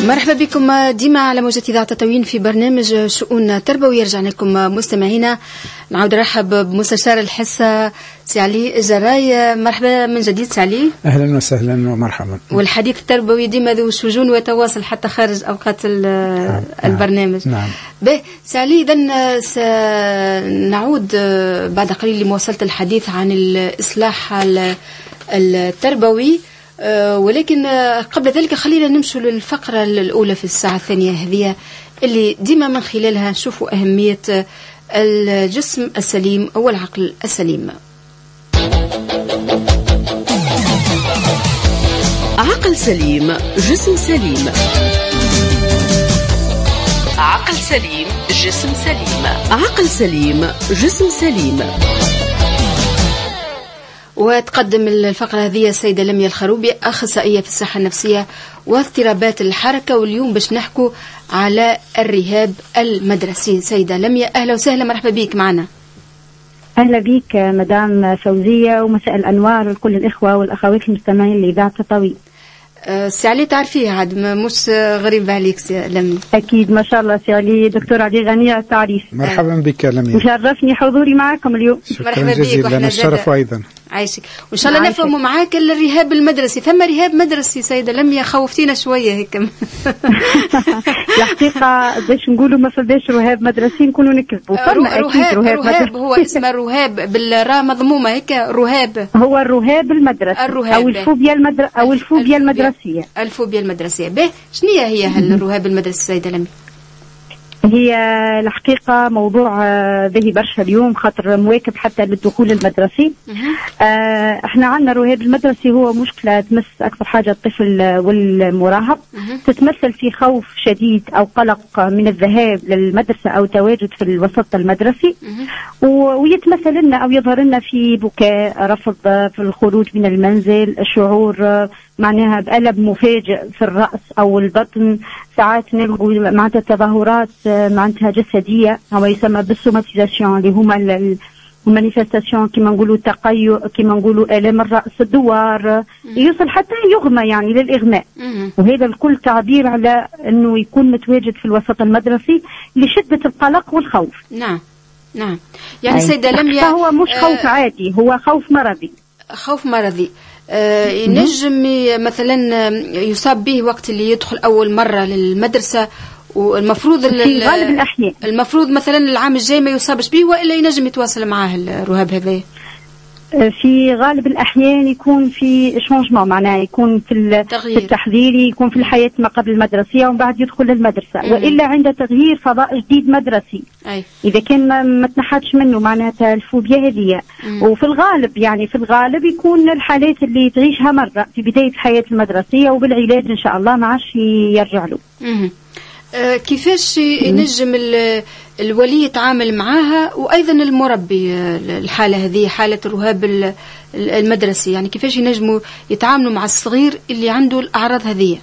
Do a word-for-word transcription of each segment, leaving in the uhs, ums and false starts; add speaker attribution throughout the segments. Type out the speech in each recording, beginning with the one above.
Speaker 1: مرحبا بكم ديما على موجة إذاعة تطوين في برنامج شؤون تربوية. رجعنا لكم مستمعينا، نعود نرحب بمستشار الحصة سي علي الجراي. مرحبا من جديد سي علي.
Speaker 2: أهلا وسهلا ومرحبا.
Speaker 1: والحديث التربوي ديما ذو شجون ويتواصل حتى خارج أوقات نعم. البرنامج.
Speaker 2: نعم.
Speaker 1: به سي علي، إذن سنعود بعد قليل لمواصلة الحديث عن الإصلاح التربوي، ولكن قبل ذلك خلينا نمشي للفقرة الأولى في الساعة الثانية هذه اللي ديما من خلالها نشوفوا أهمية الجسم السليم أو العقل السليم.
Speaker 3: عقل سليم جسم سليم. عقل سليم جسم سليم. عقل سليم جسم سليم.
Speaker 1: وتقدم الفقرة هذه السيدة لميا الخروبي، أخصائية في الصحة النفسية واضطرابات الحركة، واليوم باش نحكوا على الرهاب المدرسي. سيدة لميا أهلا وسهلا، مرحبا بيك معنا.
Speaker 4: أهلا بيك مدام فوزية، ومساء الأنوار لكل الإخوة والأخوات المستمعين لإذاعة تطوين.
Speaker 1: أه سي علي تعرفيه عاد مش غريب عليك سي لميا.
Speaker 4: أكيد ما شاء الله سي علي، دكتور علي غني التعريف.
Speaker 2: مرحبا بك لميا،
Speaker 4: مشرفني حضوري معكم اليوم.
Speaker 1: مرحبا بك
Speaker 2: لنا الشرف أيضا.
Speaker 1: عايشك، وإن شاء الله نفهموا معاك الرهاب المدرسي. ثم رهاب مدرسي سيدة لميا، خوفتينا شوية هيك.
Speaker 4: الحقيقة باش نقولوا ما فباش رهاب مدرسي نكونوا نكذبوا.
Speaker 1: رهاب, رهاب, رهاب هو اسمه الرهاب بالراء مضمومة هيك. رهاب هو
Speaker 4: الرهاب المدرسي
Speaker 1: الرهاب.
Speaker 4: أو الفوبيا المدر أو الفوبيا المدرسية.
Speaker 1: الفوبيا المدرسية. به شنية هي هالرهاب المدرسي سيدة لميا؟
Speaker 4: هي الحقيقة موضوع به برشا اليوم، خاطر مواكب حتى للدخول المدرسي. آه احنا عندنا الرهاب المدرسي هو مشكلة تمس أكثر حاجة الطفل والمراهق، تتمثل في خوف شديد أو قلق من الذهاب للمدرسة أو تواجد في الوسط المدرسي، ويتمثل لنا أو يظهر لنا في بكاء، رفض في الخروج من المنزل، الشعور معناها بألم مفاجئ في الرأس أو البطن، ساعات نلقوا معناتها تظاهرات معناتها جسدية أو يسمى بالسوماتيزاسيون اللي هما المانيفستاسيون كما نقولوا تقيؤ، كما نقولوا آلام الرأس، الدوار، يوصل حتى يغمى يعني للإغماء. وهذا الكل تعبير على أنه يكون متواجد في الوسط المدرسي لشدة القلق والخوف.
Speaker 1: نعم نعم. يعني سيدة لميا
Speaker 4: هو مش خوف عادي، هو خوف مرضي.
Speaker 1: خوف مرضي. آه ينجم مثلا يصاب به وقت اللي يدخل أول مرة للمدرسة، والمفروض
Speaker 4: في غالب الأحيان
Speaker 1: المفروض مثلا العام الجاي ما يصابش به، وإلا ينجم يتواصل معاه الرهاب هذا؟
Speaker 4: في غالب الأحيان يكون في شونجمون، معناه يكون في, في التحضيري، يكون في الحياة ما قبل المدرسية ومن بعد يدخل للمدرسة. مم. وإلا عند تغيير فضاء جديد مدرسي. أي. إذا كان ما, ما تنحدش منه معناتها الفوبيا هذه. وفي الغالب يعني في الغالب يكون الحالات اللي تعيشها مرة في بداية الحياة المدرسية، وبالعلاج إن شاء الله ما عادش يرجع له.
Speaker 1: مم. آه كيفاش ينجم الولي يتعامل معاها، وأيضا المربي الحالة هذه، حالة الرهاب المدرسي، يعني كيفاش ينجموا يتعاملوا مع الصغير اللي عنده الأعراض هذه؟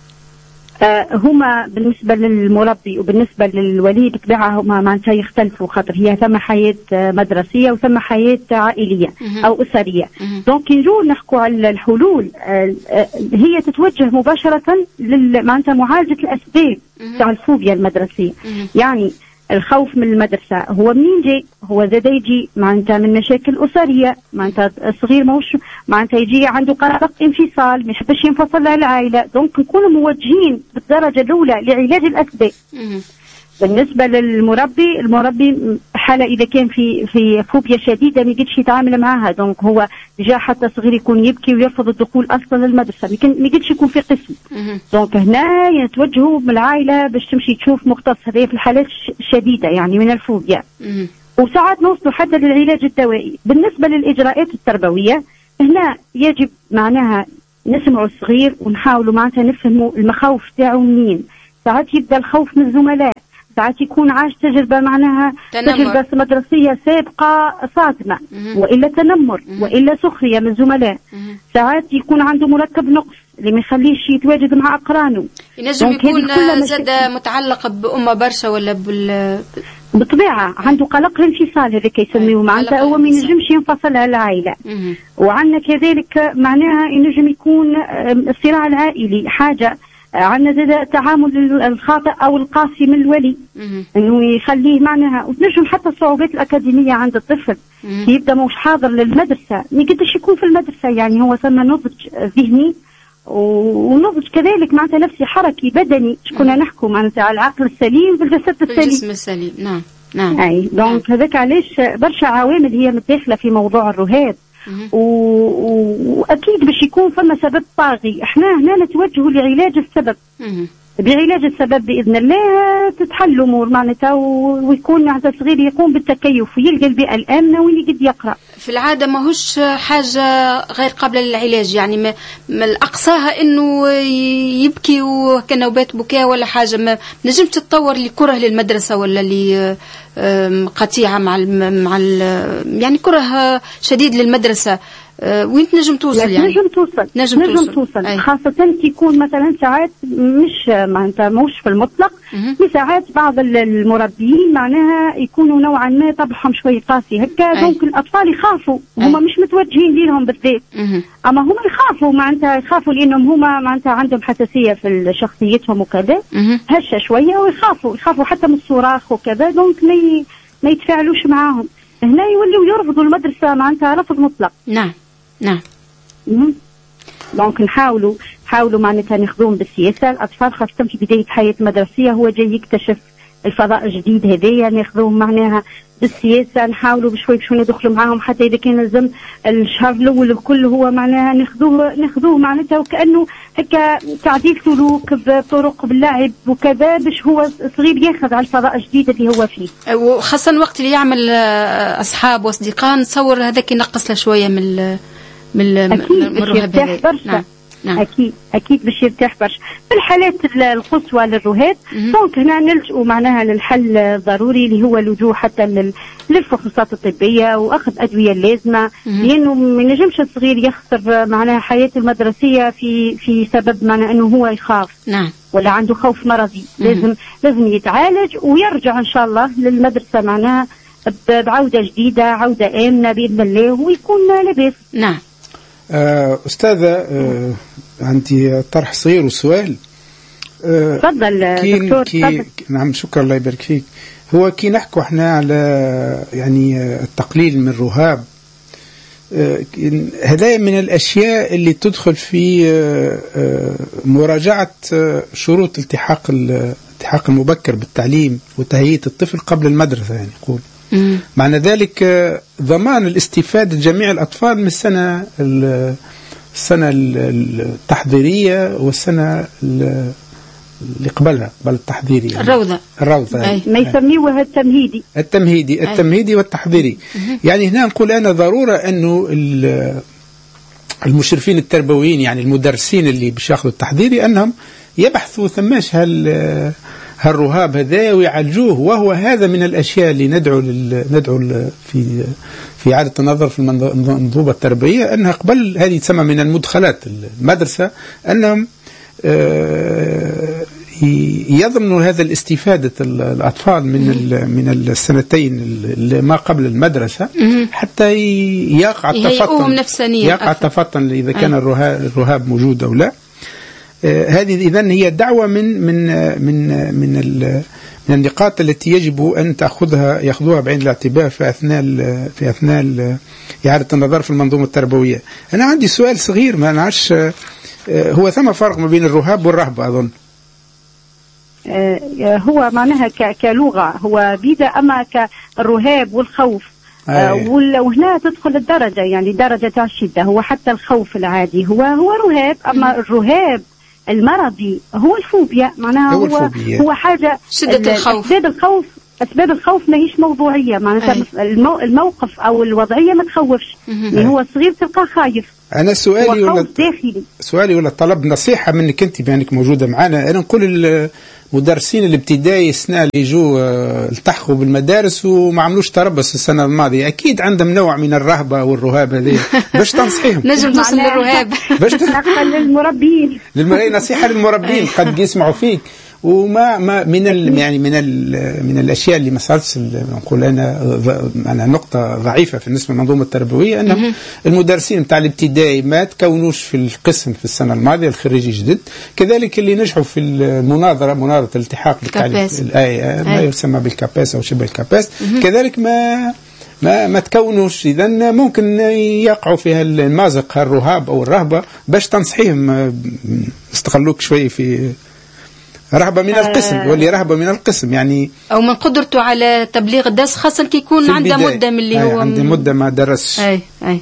Speaker 4: آه هما بالنسبة للمربي وبالنسبة للولي بطبيعة هما معناتها يختلفوا، خاطر هي ثم حياة مدرسية وثم حياة عائلية أو أسرية. دونك نجو نحكوا على الحلول، آه هي تتوجه مباشرة معناتها معالجة الأسباب تاع الفوبيا المدرسية. يعني الخوف من المدرسة هو منين جاي؟ هو زاد يجي معناتها من مشاكل أسرية، معناتها الصغير موش معناتها يجي عنده قلق انفصال، ما يحبش ينفصل على العائلة. دونك نكونوا موجهين بالدرجة الأولى لعلاج الأسباب. بالنسبة للمربي، المربي حالة إذا كان في في فوبيا شديدة ما يقدرش يتعامل معها، دونك هو جاء حتى صغير يكون يبكي ويرفض الدخول أصلا للمدرسة، ما يقدرش يكون في قسم. دونك هنا يتوجهوا من العائلة باش تمشي تشوف مختص، هذه في الحالات الشديدة يعني من الفوبيا. وساعات نوصلوا حتى للعلاج الدوائي. بالنسبة للإجراءات التربوية هنا يجب معناها نسمعوا الصغير ونحاولوا معناتها نفهموا المخاوف تاعه منين. ساعات يبدأ الخوف من الزملاء، ساعات يكون عاش تجربة معناها تنمر. تجربة مدرسية سابقة صادمة، وإلا تنمر، وإلا سخرية من الزملاء. ساعات يكون عنده مركب نقص اللي ما يخليش يتواجد مع أقرانه.
Speaker 1: ينجم يكون زاد متعلق بأمه برشا ولا بال
Speaker 4: بالطبيعة عنده قلق الانفصال هذا كيسميوه، معناتها هو ما ينجمش ينفصل على العائلة. وعندنا كذلك معناها ينجم يكون الصراع العائلي حاجة عندنا زاد التعامل الخاطئ او القاسي من الولي انه يخليه معناها. وتنجم حتى الصعوبات الاكاديميه عند الطفل كي يبدا مش حاضر للمدرسه، ما قدش يكون في المدرسه، يعني هو ثم نضج ذهني ونضج كذلك معناتها نفسي حركي بدني، شكون نحكوا معناتها على العقل السليم بالجسد السليم.
Speaker 1: الجسم السليم، نعم نعم.
Speaker 4: اي دونك هذاك علاش برشا عوامل هي متداخله في موضوع الرهاب. واكيد باش يكون فما سبب طاغي، احنا هنا نتوجهوا لعلاج السبب. مم. بعلاج السبب باذن الله تتحل الامور معناتها، ويكون معناتها صغير يقوم بالتكيف ويلقى البيئه الامنه وين يقد يقرا.
Speaker 1: في العاده ماهوش حاجه غير قابله للعلاج، يعني ما الاقصاها انه يبكي وكنوبات بكاء ولا حاجه، ما نجمش تتطور لكره للمدرسه ولا ل قطيعه مع ال مع ال يعني كره شديد للمدرسه. وين تنجم توصل؟ يعني
Speaker 4: نجم توصل
Speaker 1: نجم,
Speaker 4: نجم توصل, توصل. خاصة يكون مثلا ساعات مش معناتها موش في المطلق، في ساعات بعض المربيين معناها يكونوا نوعا ما طبعهم شوي قاسي هكا، دونك الأطفال يخافوا، هما مش متوجهين لهم بالذات، أما هما يخافوا معناتها يخافوا لأنهم هما معناتها عندهم حساسية في شخصيتهم وكذا، هشة شوية ويخافوا يخافوا حتى من الصراخ وكذا، دونك ما ما يتفاعلوش معاهم. هنا يولوا يرفضوا المدرسة معناتها رفض مطلق.
Speaker 1: نعم نعم.
Speaker 4: دونك نحاولوا نحاولوا معناتها ناخذوهم بالسياسه. الاطفال خاصه في بدايه حياه مدرسيه هو جاي يكتشف الفضاء الجديد هذايا، ناخذوهم معناها بالسياسه، نحاولوا بشوي بشوي ندخلوا معاهم، حتى اذا كان لازم الشهر الاول الكل هو معناها ناخذوه ناخذوه معناتها وكانه هكا تعديل سلوك بطرق باللعب وكذا، باش هو صغير ياخذ على الفضاء الجديد اللي هو فيه.
Speaker 1: وخاصه وقت اللي يعمل اصحاب واصدقاء، نتصور هذاك ينقص له شويه من من
Speaker 4: الرهاب. نعم. نعم. اكيد اكيد باش يرتاح برشا في الحالات القصوى للرهاب. دونك هنا نلجؤوا معناها للحل الضروري اللي هو اللجوء حتى للفحوصات الطبيه واخذ ادويه اللازمه، لانه ما ينجمش الصغير يخسر معناها حياته المدرسيه في في سبب معناها انه هو يخاف.
Speaker 1: نعم.
Speaker 4: ولا عنده خوف مرضي. مم. لازم لازم يتعالج ويرجع ان شاء الله للمدرسه معناها بعوده جديده، عوده امنه باذن الله، ويكون لاباس.
Speaker 1: نعم.
Speaker 2: آه أستاذة، آه عندي طرح صغير وسؤال.
Speaker 4: تفضل آه دكتور.
Speaker 2: كي نعم شكرا الله يبارك فيك. هو كي نحكوا احنا على يعني التقليل من الرهاب، آه هذا من الأشياء اللي تدخل في آه آه مراجعة آه شروط التحاق الالتحاق المبكر بالتعليم وتهيئة الطفل قبل المدرسة، يعني يقول مم. معنى ذلك ضمان الاستفادة جميع الأطفال من السنة السنة التحضيرية والسنة اللي قبلها قبل التحضيري، يعني
Speaker 1: الروضة
Speaker 2: الروضة
Speaker 4: أي. ما يسميوها التمهيدي
Speaker 2: التمهيدي أي. التمهيدي والتحضيري. مم. يعني هنا نقول أنا ضرورة أنه المشرفين التربويين يعني المدرسين اللي باش ياخذوا التحضيري أنهم يبحثوا ثماش هال هالرهاب هذا ويعالجوه، وهو هذا من الأشياء اللي ندعو لل... ندعو لل... في في إعادة النظر في المنظومة التربوية، أنها قبل هذه تسمى من المدخلات المدرسة أنهم يضمنوا هذا الاستفادة الأطفال من من السنتين ما قبل المدرسة حتى يقع التفطن يقع التفطن إذا كان الرهاب موجود أو لا. هذه إذن هي دعوة من من من من من النقاط التي يجب أن تأخذها يأخذوها بعين الاعتبار في أثناء في أثناء إعادة النظر في المنظومة التربوية. أنا عندي سؤال صغير ما نعرفش، هو ثم فرق ما بين الرهاب والرهبة أظن؟
Speaker 4: هو معناها كلغة هو بيدا، أما كالرهاب والخوف آه وهنا تدخل الدرجة، يعني درجة تاع الشدة. هو حتى الخوف العادي هو هو رهاب، أما الرهاب المرضي هو الفوبيا، معناها هو هو, هو حاجة
Speaker 1: شدة الخوف.
Speaker 4: أسباب الخوف أسباب الخوف ما هيش موضوعية، معناها المو الموقف أو الوضعية ما تخوفش، يعني هو صغير تلقاه خايف.
Speaker 2: أنا سؤالي ولا
Speaker 4: داخلي.
Speaker 2: سؤالي ولا طلب نصيحة منك أنت بأنك موجودة معنا. أنا نقول المدرسين الابتدائي السنة اللي يجوا التحقوا بالمدارس وما عملوش تربص السنة الماضية، أكيد عندهم نوع من الرهبة والرهاب هذه، باش تنصحيهم؟
Speaker 1: نجم توصل للرهاب باش
Speaker 4: تنقل للمربين.
Speaker 2: نصيحة للمربين قد يسمعوا فيك. وما ما من ال يعني من ال من الاشياء اللي ما صارتش نقول انا انا نقطه ضعيفه في بالنسبه للمنظومه التربويه، ان المدرسين بتاع الابتدائي الابتدائي ما تكونوش في القسم في السنة الماضية الخريجي جدد، كذلك اللي نجحوا في المناظرة مناظرة الالتحاق بالتعليم الآية ما يسمى بالكاباس أو شبه الكاباس، كذلك ما ما ما تكونوش. إذا ممكن يقعوا فيها المازق الرهاب أو الرهبة، باش تنصحيهم استقلوك شوي في رهبة من القسم، واللي رهبة من القسم يعني
Speaker 1: أو من قدرته على تبليغ الدرس، خاصة كي يكون عنده مدة من اللي هو
Speaker 2: عنده مدة ما درسش.
Speaker 1: أي أي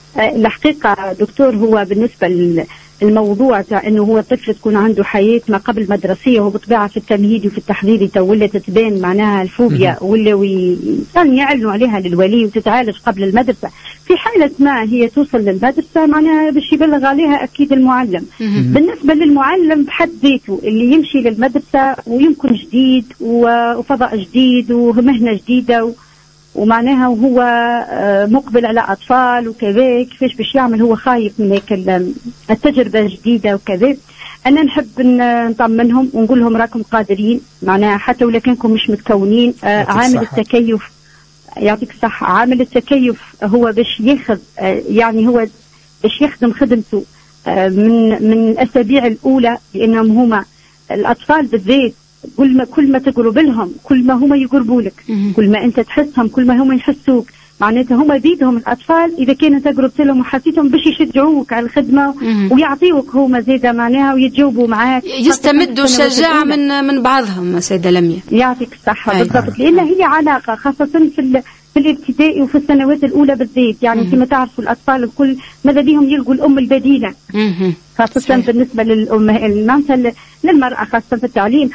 Speaker 4: الحقيقة دكتور، هو بالنسبة الموضوع تاع انه هو الطفل تكون عنده حياه ما قبل مدرسيه، وبطبيعه في التمهيدي وفي التحضيري ولات تبان معناها الفوبيا، ولا يعني يعلنوا عليها للولي وتتعالج قبل المدرسه. في حاله ما هي توصل للمدرسه معناها باش يبلغ عليها اكيد المعلم. بالنسبه للمعلم بحد ذاته اللي يمشي للمدرسه ويمكن جديد وفضاء جديد ومهنه جديده ومعناها وهو مقبل على أطفال وكذا، كيفاش باش يعمل؟ هو خايف من هيك التجربة الجديدة وكذا. أنا نحب نطمنهم ونقول لهم راكم قادرين، معناها حتى ولا كانكم مش متكونين. عامل التكيف يعطيك الصحة، عامل التكيف هو باش ياخذ يعني هو باش يخدم خدمته من من الأسابيع الأولى، لأنهم هما الأطفال بالذات كل ما كل ما تقرب لهم كل ما هما يقربوا لك، كل ما انت تحسهم كل ما هما يحسوك. معناتها هما بيدهم الأطفال إذا كانت تقربت لهم وحسيتهم باش يشجعوك على الخدمة ويعطيوك هما زيادة معناها ويتجاوبوا معاك،
Speaker 1: يستمدوا شجاعة من من بعضهم. سيدة لميا
Speaker 4: يعطيك الصحة. بالضبط، لأن هي علاقة خاصة في في الابتدائي وفي السنوات الأولى بالذات، يعني كما تعرفوا الأطفال الكل ماذا بيهم يلقوا الأم البديلة، خاصة صحيح. بالنسبة للأم المنزل للمرأة خاصة في التعليم،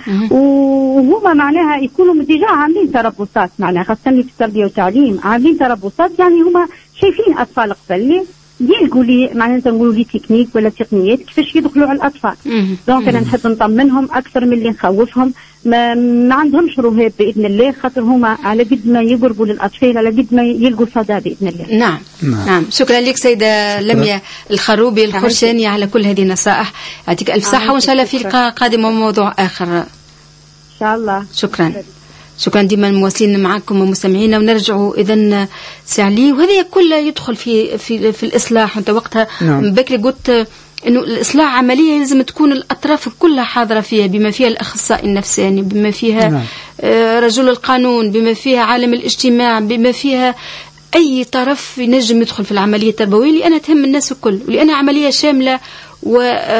Speaker 4: وهما معناها يكونوا ديجا عاملين تربصات، معناها خاصة في التربية والتعليم عاملين تربصات، يعني هما شايفين أطفال قبل يلقوا لي معناتها نقولوا لي تكنيك ولا تقنيات كيفاش يدخلوا على الأطفال. دونك أنا نحب نطمنهم أكثر من اللي نخوفهم. ما, ما عندهمش رهاب بإذن الله، خاطر هما على قد ما يقربوا للأطفال على قد ما يلقوا صدى بإذن الله.
Speaker 1: نعم نعم, نعم. شكرا لك سيدة لميا الخروبي الخرشاني على كل هذه النصائح. يعطيك ألف صحة، وإن شاء الله في لقاء قادم وموضوع آخر إن
Speaker 4: شاء الله.
Speaker 1: شكرا شكرا ديما مواصلين معكم ومستمعينا، ونرجعوا إذن سعلي. وهذا كله يدخل في في في الإصلاح. أنت وقتها نعم. بكري قلت إنه الإصلاح عملية لازم تكون الأطراف كلها حاضرة فيها، بما فيها الأخصائي النفساني، بما فيها نعم. رجل القانون، بما فيها عالم الاجتماع، بما فيها أي طرف ينجم يدخل في العملية التربوية، لأنها تهم الناس الكل، ولأنها عملية شاملة. و...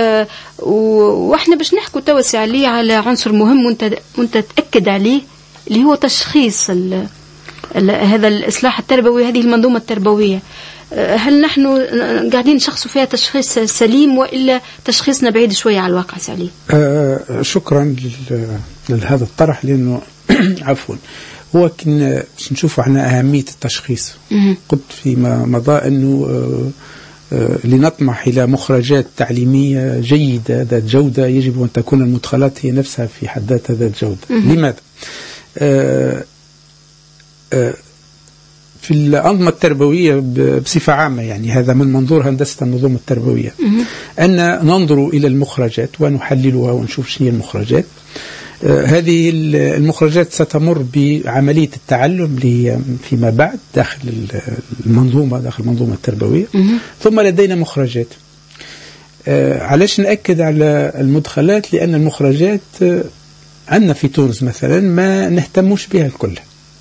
Speaker 1: وإحنا باش نحكوا توسع عليه على عنصر مهم وانت وانت تأكد عليه، اللي هو تشخيص ال... ال... هذا الإصلاح التربوي، هذه المنظومة التربوية. هل نحن قاعدين نشخصوا فيها تشخيص سليم وإلا تشخيصنا بعيد شوية على الواقع سليم؟
Speaker 2: آه شكرا لهذا الطرح، لأنه عفوا هو كنا نشوفوا احنا أهمية التشخيص. قلت فيما مضى أنه آه آه لنطمح إلى مخرجات تعليمية جيدة ذات جودة يجب أن تكون المدخلات هي نفسها في حد ذاتها ذات جودة. لماذا؟ آه آه في الأنظمة التربوية بصفة عامة، يعني هذا من منظور هندسة النظم التربوية، أن ننظر إلى المخرجات ونحللها ونشوف شنو هي المخرجات. آه هذه المخرجات ستمر بعملية التعلم فيما بعد داخل المنظومة داخل المنظومة التربوية. ثم لدينا مخرجات. آه علاش نأكد على المدخلات؟ لأن المخرجات آه عندنا في تونس مثلا ما نهتموش بها الكل.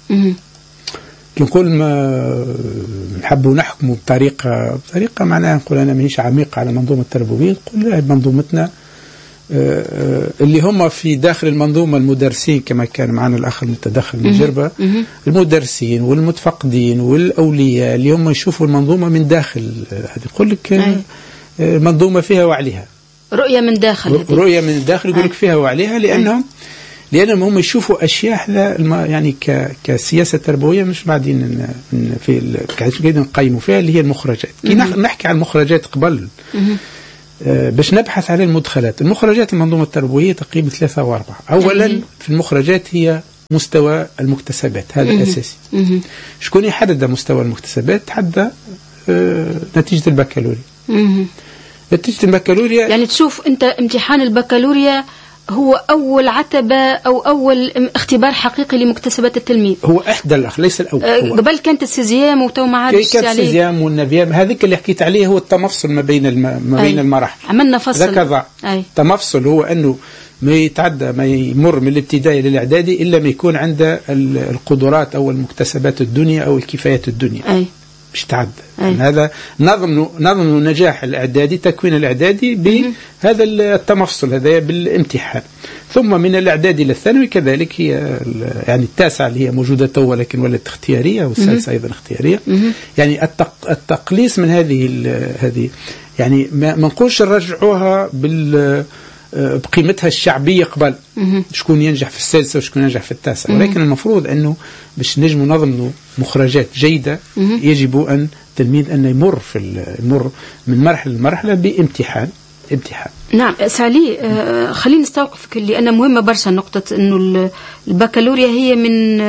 Speaker 2: نقول ما نحبوا نحكموا بطريقة بطريقة معناها نقول أنا مانيش عميق على المنظومة التربوية، نقول لا منظومتنا اللي هم في داخل المنظومة المدرسين كما كان معنا الأخ المتدخل من جربة، المدرسين والمتفقدين والأولياء اللي هم يشوفوا المنظومة من داخل هذه، يقول لك منظومة فيها وعليها،
Speaker 1: رؤية من داخل،
Speaker 2: رؤية من الداخل يقول لك فيها وعليها، لأنهم لأنهم هم يشوفوا أشياء يعني كسياسة تربوية مش بعدين في كيف نقيموا فيها اللي هي المخرجات. كي نحكي عن المخرجات قبل باش نبحث على المدخلات. المخرجات المنظومة التربوية تقريبا ثلاثة وأربعة. أولا في المخرجات هي مستوى المكتسبات، هذا الأساسي. شكون يحدد مستوى المكتسبات؟ تحدد نتيجة البكالوريا. نتيجة البكالوريا
Speaker 1: يعني تشوف أنت امتحان البكالوريا هو أول عتبة أو أول اختبار حقيقي لمكتسبات التلميذ.
Speaker 2: هو إحدى الأخ ليس الأول.
Speaker 1: أه قبل كانت السيزيام وتو ما عادش
Speaker 2: كانت السيزيام والنافيام، هذيك اللي حكيت عليه هو التمفصل ما بين الم... ما بين المراحل.
Speaker 1: عملنا فصل.
Speaker 2: ذكر تمفصل هو أنه ما يتعدى ما يمر من الابتدائي للإعدادي إلا ما يكون عنده القدرات أو المكتسبات الدنيا أو الكفايات الدنيا.
Speaker 1: أي.
Speaker 2: مش تعدى. هذا نظم نظم نجاح الإعدادي، تكوين الإعدادي بهذا التمفصل هذا بالامتحان. ثم من الإعدادي للثانوي كذلك هي يعني التاسعة اللي هي موجودة تو لكن ولت اختيارية، والسادسة أيضا اختيارية. يعني التق التقليص من هذه هذه يعني ما نقولش نرجعوها بال بقيمتها الشعبية قبل شكون ينجح في السادسة وشكون ينجح في التاسعة، ولكن المفروض أنه باش نجم نظموا مخرجات جيدة يجب أن التلميذ أن يمر في يمر من مرحلة لمرحلة بامتحان امتحان.
Speaker 1: نعم سالي، آه خلينا نستوقفك لأن مهمة برشا نقطة أنه البكالوريا هي من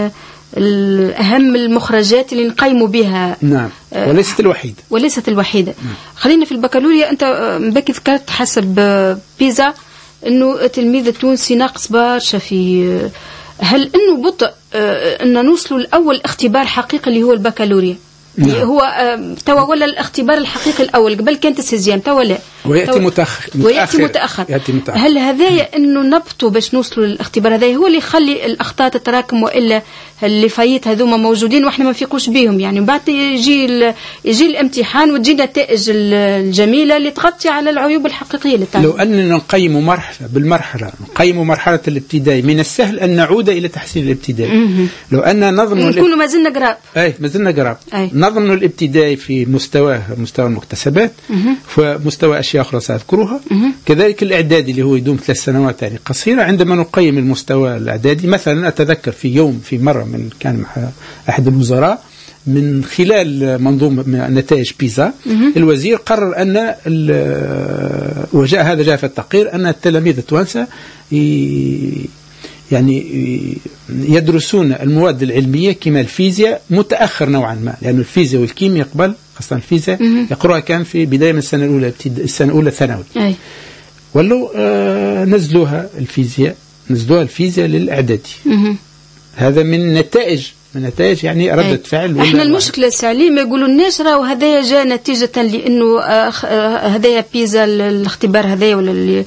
Speaker 1: أهم المخرجات اللي نقيموا بها.
Speaker 2: نعم وليست الوحيدة.
Speaker 1: وليست الوحيدة. نعم. خلينا في البكالوريا، أنت مبكي ذكرت حسب بيزا أنه التلميذ التونسي ناقص برشا في، هل أنه بطء أن نوصلوا لأول اختبار حقيقي اللي هو البكالوريا؟ نعم. هو توا ولا الاختبار الحقيقي الأول قبل كانت السيزيام توا لا
Speaker 2: ويأتي متأخر.
Speaker 1: ويأتي متأخر.
Speaker 2: يأتي متأخر.
Speaker 1: هل هذايا أنه نبطوا باش نوصلوا للاختبار هذا هو اللي يخلي الأخطاء تتراكم، وإلا اللي فايت هذوما موجودين وإحنا ما نفيقوش بيهم؟ يعني بعد يجي يجي الامتحان وتجي النتائج الجميلة اللي تغطي على العيوب الحقيقية للتعليم.
Speaker 2: لو أننا نقيم مرحلة بالمرحلة، نقيم مرحلة الابتدائي، من السهل أن نعود إلى تحسين الابتدائي. لو أن نظم
Speaker 1: نكونوا ما زلنا قراب.
Speaker 2: أي ما زلنا قراب. نظم الابتدائي في مستواه مستوى المكتسبات، ومستوى أشياء أخرى سأذكرها. كذلك الإعدادي اللي هو يدوم ثلاث سنوات يعني قصيرة. عندما نقيم المستوى الإعدادي مثلا، أتذكر في يوم في مرة من كان مع أحد الوزراء من خلال منظومة نتائج بيزا، الوزير قرر أن وجاء هذا جاء في التقرير أن التلاميذ التوانسة يعني يدرسون المواد العلمية كما الفيزياء متأخر نوعا ما، لأن الفيزياء والكيمياء قبل خاصة الفيزياء يقرأها كان في بداية من السنة الأولى السنة الأولى ثانوي. ولو آه نزلوها الفيزياء نزلوها الفيزياء للإعدادي. هذا من نتائج من نتائج يعني ردة فعل.
Speaker 1: احنا المشكلة السعلي ما يقولوا الناس راهو هذايا جاء نتيجة لأنه هذايا بيزا الاختبار هذايا ولا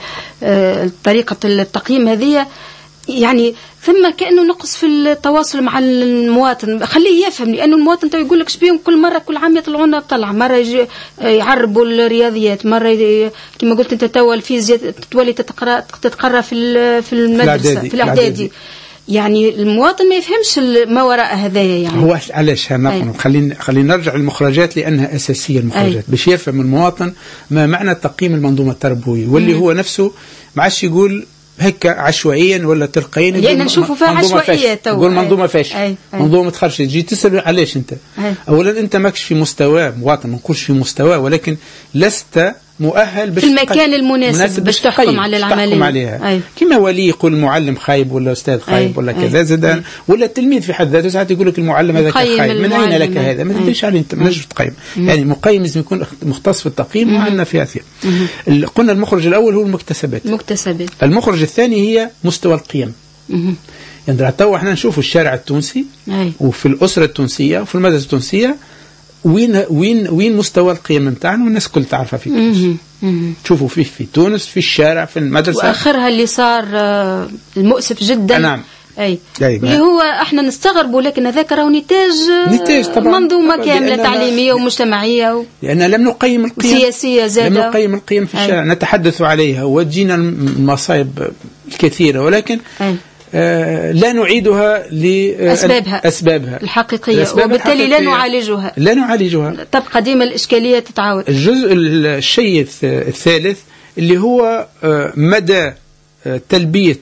Speaker 1: طريقة التقييم هذه، يعني ثم كأنه نقص في التواصل مع المواطن. خليه يفهم، لأنه المواطن تو يقول لك شبيهم كل مرة كل عام يطلعونا طلع، مرة يجي يعربوا الرياضيات، مرة كما قلت أنت تو الفيزياء تولي تتقرأ تتقرأ في في المدرسة في الإعدادي. يعني المواطن ما يفهمش ما وراء هذايا. يعني
Speaker 2: هو علاش خلينا خلينا نرجع للمخرجات لأنها أساسية. المخرجات باش يفهم المواطن ما معنى تقييم المنظومة التربوية، واللي مم. هو نفسه ما عادش يقول هيك عشوائيا ولا تلقائيا،
Speaker 1: لأن نشوفوا فيها عشوائية.
Speaker 2: يقول منظومة فاشلة، منظومة تخرج. تجي تسأل علاش أنت؟ أي. أولا أنت ماكش في مستوى مواطن، ما نقولش في مستوى، ولكن لست مؤهل
Speaker 1: في المكان المناسب باش تحكم على العملية.
Speaker 2: كما ولي يقول المعلم خايب ولا أستاذ خايب. أي. ولا كذا زاد، ولا التلميذ في حد ذاته ساعات يقول لك المعلم هذا خايب، من أين لك هذا؟ ما تدريش عليه أنت، ما نجم تقيم. يعني مقيم لازم يكون مختص في التقييم، وعندنا في أثير. قلنا المخرج الأول هو المكتسبات.
Speaker 1: مكتسبات.
Speaker 2: المخرج الثاني هي مستوى القيم. يعني تو احنا نشوفوا الشارع التونسي أي. وفي الأسرة التونسية وفي المدرسة التونسية وين وين وين مستوى القيم نتاعنا، والناس كل تعرفها في تونس. تشوفوا فيه في تونس في الشارع في المدرسة.
Speaker 1: وآخرها اللي صار المؤسف جدا.
Speaker 2: نعم.
Speaker 1: أي اللي هو احنا نستغربوا، لكن هذاك راهو نتاج نتاج طبعا منظومة كاملة تعليمية ومجتمعية و...
Speaker 2: لأن لم نقيم القيم
Speaker 1: سياسية زادة،
Speaker 2: لم نقيم القيم في الشارع. أي. نتحدث عليها وتجينا المصايب الكثيرة، ولكن أي. آه لا نعيدها
Speaker 1: لأسبابها
Speaker 2: أسبابها
Speaker 1: الحقيقية، وبالتالي لا نعالجها
Speaker 2: لا نعالجها
Speaker 1: تبقى ديما الإشكالية تتعاود.
Speaker 2: الجزء الشيء الثالث اللي هو آه مدى تلبية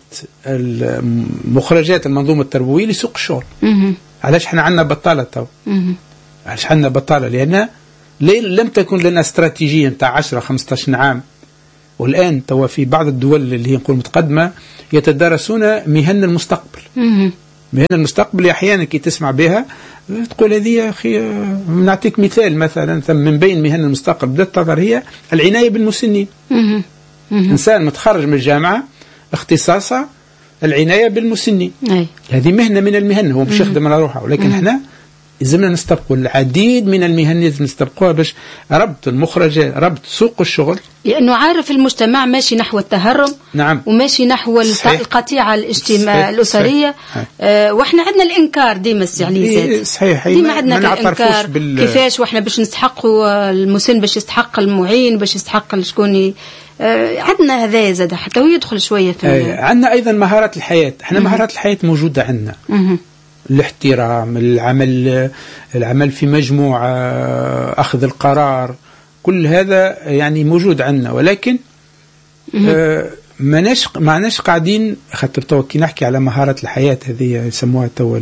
Speaker 2: مخرجات المنظومة التربوية لسوق الشغل. علاش احنا عندنا بطالة تو؟ علاش عندنا بطالة؟ لأن لم تكن لنا استراتيجية نتاع عشرة خمسة عشر عام، والآن تو في بعض الدول اللي هي نقول متقدمة يتدارسون مهن المستقبل. مهن المستقبل أحيانا كي تسمع بها تقول هذه يا أخي، نعطيك مثال مثلا من بين مهن المستقبل بدأت تظهر هي العناية بالمسنين. إنسان متخرج من الجامعة اختصاصها العناية بالمسنين.
Speaker 1: أي.
Speaker 2: هذه مهنة من المهن، هو مش يخدم على روحه، ولكن مم. احنا لازمنا نستبقوا العديد من المهن، لازم نستبقوها باش ربط المخرجات، ربط سوق الشغل،
Speaker 1: لأنه عارف المجتمع ماشي نحو التهرم.
Speaker 2: نعم.
Speaker 1: وماشي نحو القطيعة الاجتماع الأسرية. آه واحنا عندنا الإنكار ديما السعليزات.
Speaker 2: صحيح.
Speaker 1: ديما عندنا الإنكار بال... كيفاش واحنا باش نستحقوا المسن، باش يستحق المعين، باش يستحق شكون. آه عندنا هذا زاد حتى هو يدخل شوية في
Speaker 2: آه عندنا أيضا مهارات الحياة. احنا مم. مهارات الحياة موجودة عندنا. مم. الاحترام، العمل العمل في مجموعة، أخذ القرار، كل هذا يعني موجود عندنا، ولكن آه ماناش معناش قاعدين خاطر تو كي نحكي على مهارات الحياة هذه يسموها تو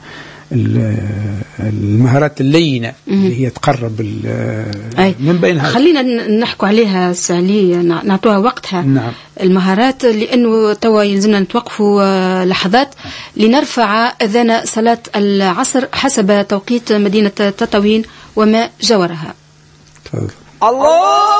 Speaker 2: المهارات اللينة اللي هي تقرب من بينها.
Speaker 1: خلينا نحكوا عليها سالي، نعطوها وقتها.
Speaker 2: نعم.
Speaker 1: المهارات لأنه توا يلزمنا نتوقفوا لحظات لنرفع أذان صلاة العصر حسب توقيت مدينة تطاوين وما جاورها.
Speaker 2: الله.